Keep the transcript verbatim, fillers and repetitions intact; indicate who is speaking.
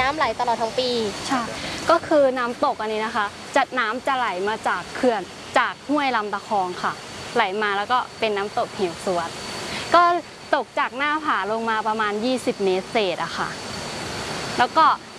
Speaker 1: น้ำไหลตลอดทั้งปี
Speaker 2: ใช่ก็คือน้ำตกอันนี้นะคะจะน้ำจะไหลมาจากเขื่อนจากห้วยลำตะคองค่ะไหลมาแล้วก็เป็นน้ำตกเหวสวดก็ตกจากหน้าผาลงมาประมาณยี่สิบเมตรเศษอะค่ะแล้วก็